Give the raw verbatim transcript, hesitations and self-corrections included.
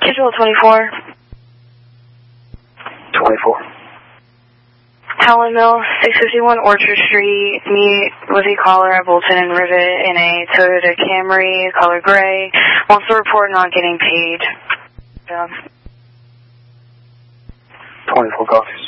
Schedule twenty-four. twenty-four. Howland Mill, six fifty-one Orchard Street. Meet with the caller at Bolton and Rivet in a Toyota Camry, color gray. Wants to report not getting paid. Yeah. twenty-four copies.